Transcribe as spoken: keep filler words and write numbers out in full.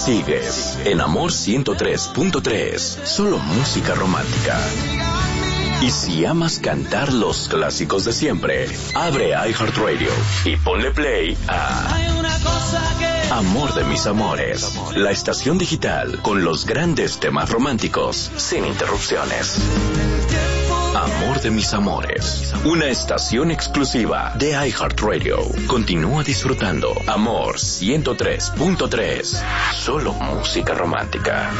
Sigues en Amor ciento tres punto tres, solo música romántica. Y si amas cantar los clásicos de siempre, abre iHeartRadio y ponle play a Amor de mis amores, la estación digital con los grandes temas románticos sin interrupciones. Amor de mis amores, una estación exclusiva de iHeartRadio. Continúa disfrutando Amor ciento tres punto tres, solo música romántica.